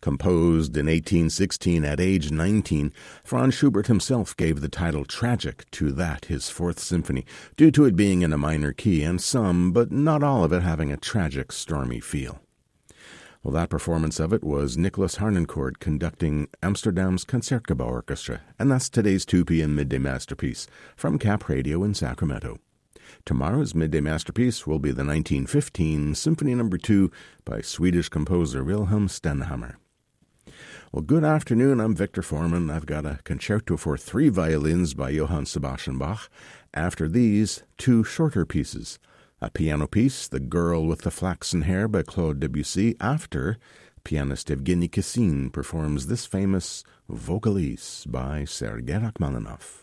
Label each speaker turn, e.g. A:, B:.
A: Composed in 1816 at age 19, Franz Schubert himself gave the title Tragic to that, his Fourth Symphony, due to it being in a minor key and some, but not all of it, having a tragic, stormy feel. Well, that performance of it was Nicholas Harnoncourt conducting Amsterdam's Concertgebouw Orchestra, and that's today's 2 p.m. Midday Masterpiece from Cap Radio in Sacramento. Tomorrow's Midday Masterpiece will be the 1915 Symphony No. 2 by Swedish composer Wilhelm Stenhammar. Well, good afternoon. I'm Victor Foreman. I've got a concerto for 3 violins by Johann Sebastian Bach. After these, 2 shorter pieces. A piano piece, The Girl with the Flaxen Hair by Claude Debussy. After, pianist Evgeny Kissin performs this famous Vocalise by Sergei Rachmaninoff.